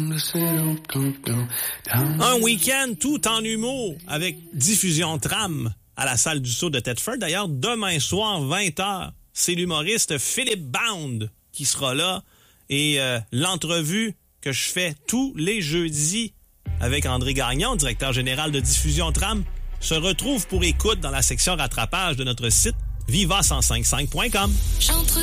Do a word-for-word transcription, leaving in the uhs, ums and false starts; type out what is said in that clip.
Un week-end tout en humour avec diffusion tram à la salle du Saut de Thetford. D'ailleurs, demain soir, vingt heures, c'est l'humoriste Philippe Bound qui sera là. Et euh, l'entrevue que je fais tous les jeudis avec André Gagnon, directeur général de diffusion tram, se retrouve pour écoute dans la section rattrapage de notre site viva cent cinq point cinq point com.